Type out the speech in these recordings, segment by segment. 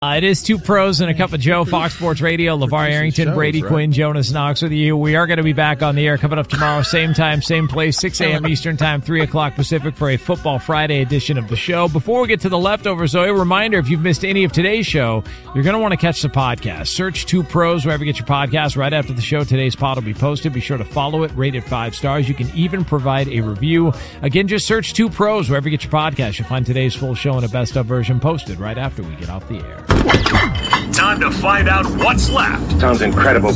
It is Two Pros and a Cup of Joe, Fox Sports Radio. LeVar Arrington, Brady Quinn, Jonas Knox with you. We are going to be back on the air coming up tomorrow, same time, same place, 6 a.m. Eastern Time, 3 o'clock Pacific for a Football Friday edition of the show. Before we get to the leftovers, though, a reminder, if you've missed any of today's show, you're going to want to catch the podcast. Search Two Pros wherever you get your podcast. Right after the show, today's pod will be posted. Be sure to follow it, rate it 5 stars. You can even provide a review. Again, just search Two Pros wherever you get your podcast. You'll find today's full show and a best-of version posted right after we get off the air. Time to find out what's left. Sounds incredible.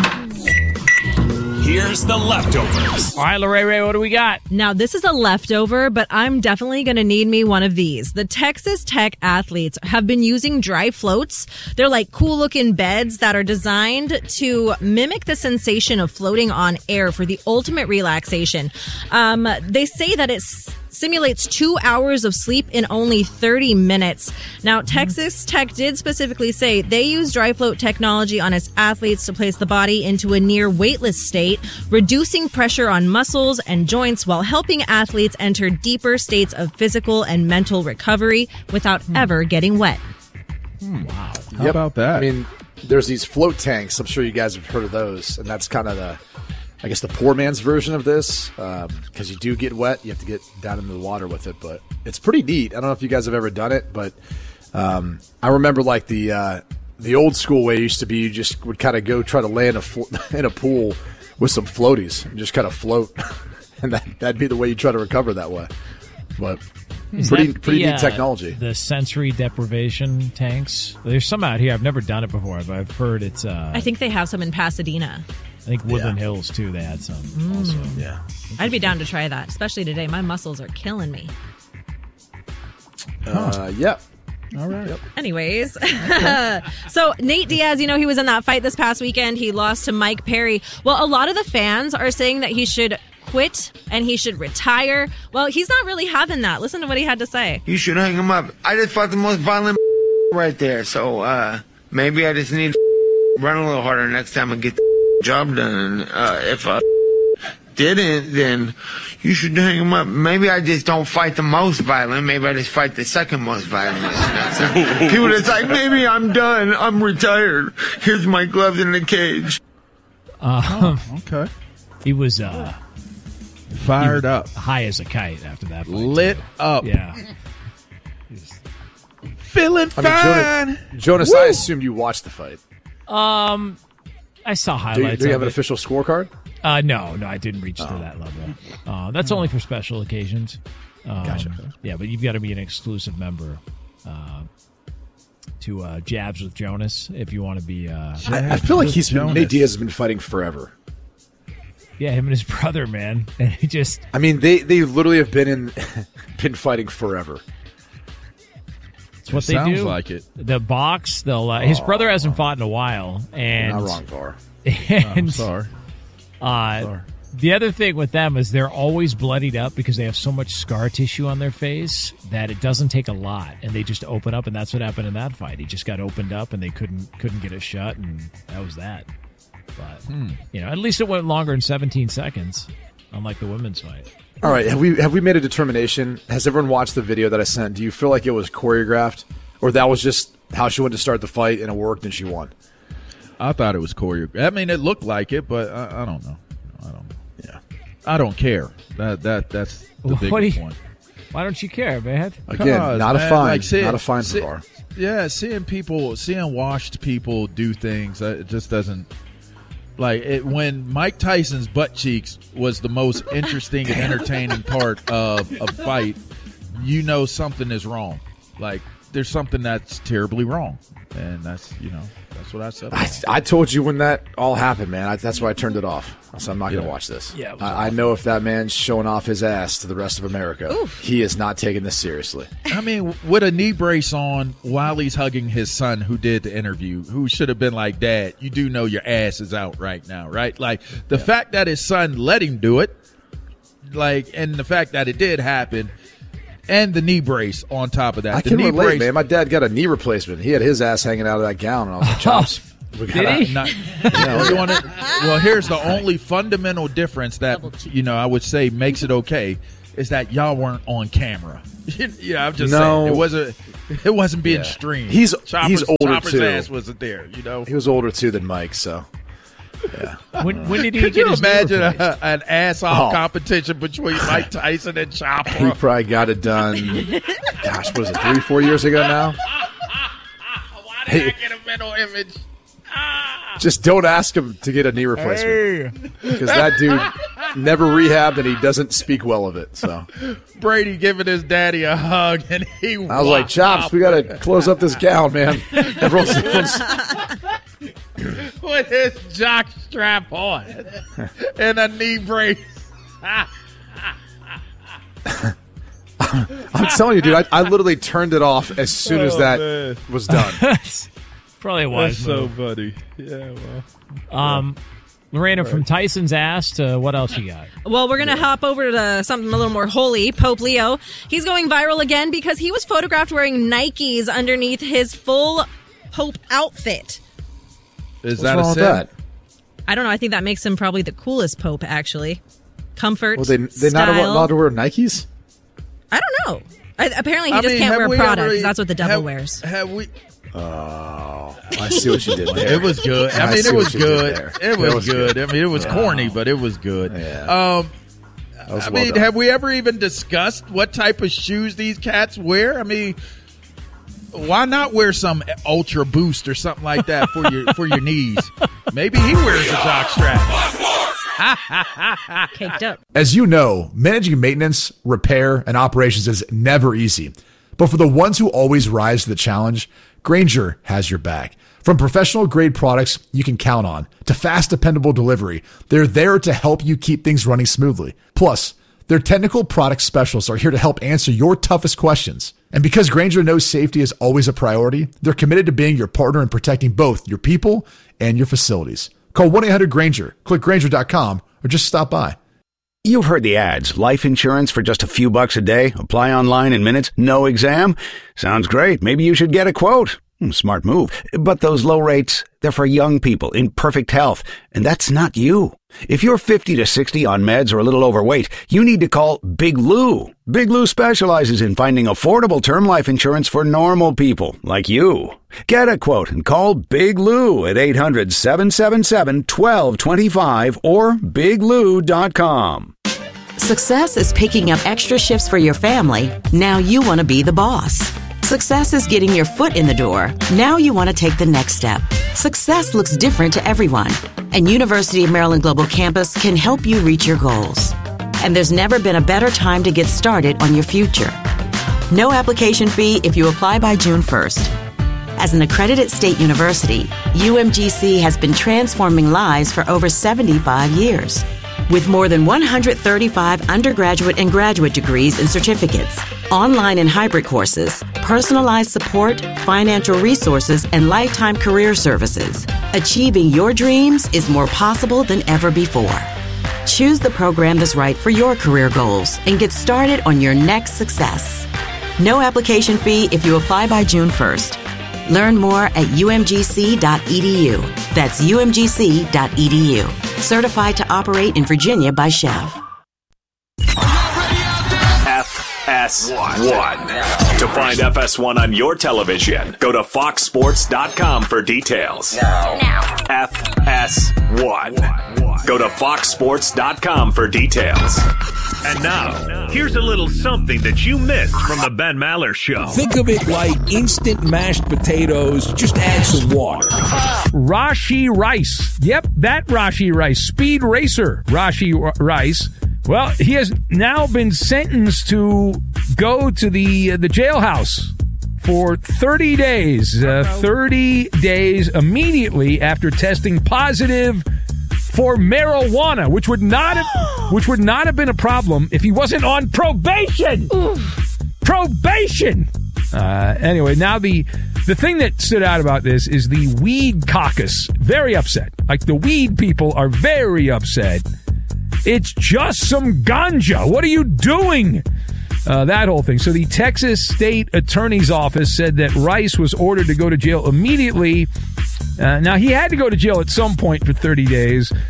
Here's the leftovers. All right, Lorraine, what do we got? Now, this is a leftover, but I'm definitely going to need me one of these. The Texas Tech athletes have been using dry floats. They're like cool-looking beds that are designed to mimic the sensation of floating on air for the ultimate relaxation. They say that it simulates 2 hours of sleep in only 30 minutes. Now, Texas Tech did specifically say they use dry float technology on its athletes to place the body into a near weightless state, reducing pressure on muscles and joints while helping athletes enter deeper states of physical and mental recovery without ever getting wet. Wow. How about that? I mean, there's these float tanks. I'm sure you guys have heard of those, and that's kind of the poor man's version of this, because you do get wet. You have to get down into the water with it, but it's pretty neat. I don't know if you guys have ever done it, but I remember like the old school way used to be you just would kind of go try to land in a pool with some floaties and just kind of float, and that'd be the way you try to recover that way. But pretty neat technology. The sensory deprivation tanks. There's some out here. I've never done it before, but I've heard it's. I think they have some in Pasadena. I think Woodland Hills, too, they had some also. Yeah. I'd be down to try that, especially today. My muscles are killing me. Yep. All right. Yep. Anyways, so Nate Diaz, he was in that fight this past weekend. He lost to Mike Perry. Well, a lot of the fans are saying that he should quit and he should retire. Well, he's not really having that. Listen to what he had to say. You should hang him up. I just fought the most violent right there, so maybe I just need to run a little harder next time and get the job done. If I didn't, then you should hang him up. Maybe I just don't fight the most violent. Maybe I just fight the second most violent. People just like, maybe I'm done. I'm retired. Here's my gloves in the cage. Okay. He was Fired up. high as a kite after that fight. Lit up. Yeah. Feeling fine. Jonas, I assumed you watched the fight. I saw Do highlights you have of an it. official scorecard? No, I didn't reach to that level. That's only for special occasions. Gotcha. Yeah, but you've got to be an exclusive member to Jabs with Jonas if you want to be. I feel like Nate Diaz has been fighting forever. Yeah, him and his brother, man. And he just. I mean, they literally have been fighting forever. It's what they do. Sounds like it. The box, they'll. His brother hasn't fought in a while, and Not wrong, Var. And, I'm sorry. The other thing with them is they're always bloodied up because they have so much scar tissue on their face that it doesn't take a lot, and they just open up, and that's what happened in that fight. He just got opened up, and they couldn't get it shut, and that was that. But at least it went longer than 17 seconds, unlike the women's fight. All right, have we made a determination? Has everyone watched the video that I sent? Do you feel like it was choreographed, or that was just how she went to start the fight and it worked and she won? I thought it was choreographed. I mean, it looked like it, but I don't know. Yeah, I don't care. That's the biggest point. Why don't you care, man? Again, not a fine for Var. Yeah, seeing washed people do things, it just doesn't. Like when Mike Tyson's butt cheeks was the most interesting and entertaining part of a fight, something is wrong. Like there's something that's terribly wrong, and that's what I said. I told you when that all happened, man. That's why I turned it off. I said I'm not going to watch this. Yeah, I know if that man's showing off his ass to the rest of America, he is not taking this seriously. I mean, with a knee brace on while he's hugging his son who did the interview, who should have been like, Dad, you do know your ass is out right now, right? Like the fact that his son let him do it, and the fact that it did happen, and the knee brace on top of that. I can relate, man. My dad got a kney replacement. He had his ass hanging out of that gown, and I was like, Chops. Did he? Well, here's the only fundamental difference that I would say makes it okay is that y'all weren't on camera. I'm just saying it wasn't. It wasn't being streamed. He's older Chopper's too. ass wasn't there, you know. He was older too than Mike, so yeah. When did he Could get you his knee imagine replaced? an ass-off competition betwing Mike Tyson and He Chopper? probably got it done. Gosh, what was it, 3-4 years ago now? Why did I get a mental image? Just don't ask him to get a knee replacement because that dude never rehabbed and he doesn't speak well of it. So Brady giving his daddy a hug, and he I was like, Chops, we got to close up this gown, man. Everyone's with his jock strap on and a knee brace. I'm telling you, dude, I literally turned it off as soon as that was done. Probably a wise move. funny. Yeah, well. Lorena, from Tyson's ass to what else you got? Well, we're going to hop over to something a little more holy. Pope Leo. He's going viral again because he was photographed wearing Nikes underneath his full Pope outfit. Is What's that wrong a with sin? that? I don't know. I think that makes him probably the coolest Pope, actually. Comfort, Well, they not style. allowed to wear Nikes? I don't know. Apparently, he I just mean, can't have wear we Prada ever- because that's what the devil have- wears. Have we? Oh, I see what you did there. It was good. I I mean, see it what was you did good. there. It was good. I mean, it was corny, but it was good. Yeah. That was I well mean, done. have we ever even discussed what type of shoes these cats wear? I mean, why not wear some Ultra Boost or something like that for your knees? Maybe he wears a jock strap. Caked up. As you know, managing maintenance, repair, and operations is never easy. But for the ones who always rise to the challenge, Grainger has your back. From professional-grade products you can count on to fast, dependable delivery, they're there to help you keep things running smoothly. Plus, their technical product specialists are here to help answer your toughest questions. And because Grainger knows safety is always a priority, they're committed to being your partner in protecting both your people and your facilities. Call 1-800-GRAINGER, click Grainger.com, or just stop by. You've heard the ads. Life insurance for just a few bucks a day. Apply online in minutes. No exam. Sounds great. Maybe you should get a quote. Smart move. But those low rates, they're for young people in perfect health. And that's not you. If you're 50 to 60 on meds or a little overweight, you need to call Big Lou. Big Lou specializes in finding affordable term life insurance for normal people like you. Get a quote and call Big Lou at 800-777-1225 or biglou.com. Success is picking up extra shifts for your family. Now you want to be the boss. Success is getting your foot in the door. Now you want to take the next step. Success looks different to everyone, and University of Maryland Global Campus can help you reach your goals. And there's never been a better time to get started on your future. No application fee if you apply by June 1st. As an accredited state university, UMGC has been transforming lives for over 75 years. With more than 135 undergraduate and graduate degrees and certificates, online and hybrid courses, personalized support, financial resources, and lifetime career services, achieving your dreams is more possible than ever before. Choose the program that's right for your career goals and get started on your next success. No application fee if you apply by June 1st. Learn more at umgc.edu. That's umgc.edu. Certified to operate in Virginia by Chev. FS1. To find FS1 on your television, go to foxsports.com for details. Now. FS1. Go to foxsports.com for details. And now, here's a little something that you missed from the Ben Maller Show. Think of it like instant mashed potatoes. Just add some water. Rashee Rice. Yep, that Rashee Rice. Speed racer Rashee Rice. Well, he has now been sentenced to go to the jailhouse for 30 days. 30 days immediately after testing positive for marijuana, which would not have been a problem if he wasn't on probation. Probation. Anyway, now the thing that stood out about this is the weed caucus. Very upset. Like, the weed people are very upset. It's just some ganja. What are you doing? That whole thing. So the Texas State Attorney's Office said that Rice was ordered to go to jail immediately. Now, he had to go to jail at some point for 30 days.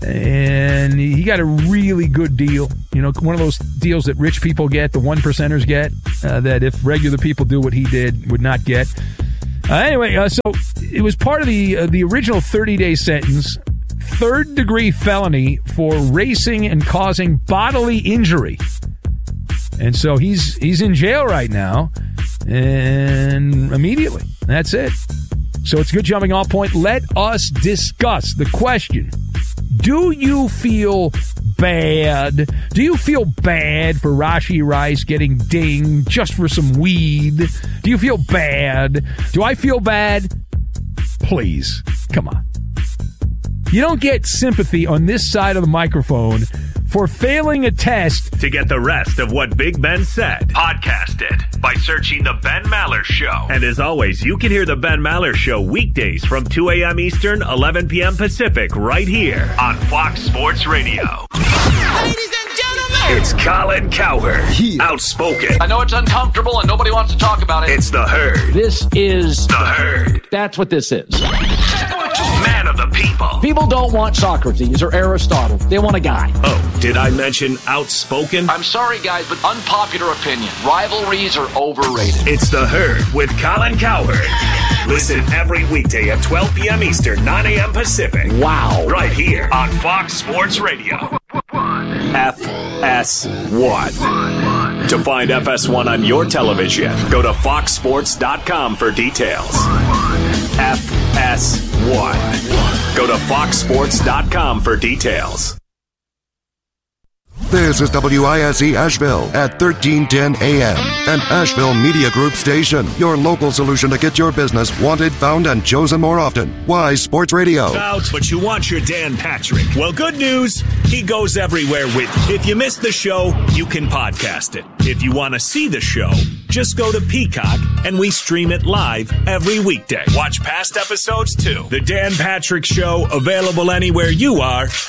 And he got a really good deal. You know, one of those deals that rich people get, the 1%ers get, that if regular people do what he did, would not get. Anyway, so it was part of the original 30-day sentence, third-degree felony for racing and causing bodily injury. And so he's in jail right now, and immediately. That's it. So it's a good jumping off point. Let us discuss the question. Do you feel bad? Do you feel bad for Rashee Rice getting dinged just for some weed? Do you feel bad? Do I feel bad? Please, come on. You don't get sympathy on this side of the microphone for failing a test. To get the rest of what Big Ben said, podcast it by searching The Ben Maller Show. And as always, you can hear The Ben Maller Show weekdays from 2 a.m. Eastern, 11 p.m. Pacific, right here on Fox Sports Radio. Ladies and gentlemen, it's Colin Cowherd, outspoken. I know it's uncomfortable and nobody wants to talk about it. It's The Herd. This is The Herd. That's what this is. Man of the people. People don't want Socrates or Aristotle. They want a guy. Oh, did I mention outspoken? I'm sorry, guys, but unpopular opinion. Rivalries are overrated. It's The Herd with Colin Cowherd. Listen every weekday at 12 p.m. Eastern, 9 a.m. Pacific. Wow. Right here on Fox Sports Radio. FS1. To find FS1 on your television, go to foxsports.com for details. FS1. Go to foxsports.com for details. This is WISE Asheville at 1310 AM, an Asheville Media Group station. Your local solution to get your business wanted, found, and chosen more often. Wise Sports Radio. But you want your Dan Patrick. Well, good news. He goes everywhere with you. If you missed the show, you can podcast it. If you want to see the show, just go to Peacock and we stream it live every weekday. Watch past episodes too. The Dan Patrick Show, available anywhere you are